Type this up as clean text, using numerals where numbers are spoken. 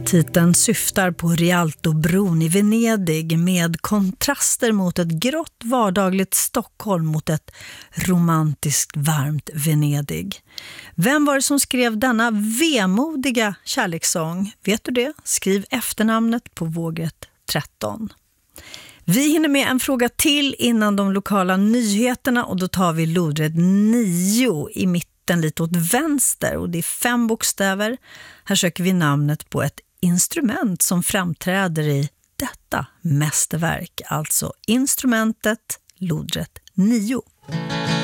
Titeln syftar på Rialtobron i Venedig med kontraster mot ett grått vardagligt Stockholm mot ett romantiskt varmt Venedig. Vem var det som skrev denna vemodiga kärlekssång? Vet du det? Skriv efternamnet på vågrätt 13. Vi hinner med en fråga till innan de lokala nyheterna och då tar vi lodrätt 9 i mitten lite åt vänster och det är 5 bokstäver. Här söker vi namnet på ett instrument som framträder i detta mästerverk, alltså instrumentet lodrätt 9.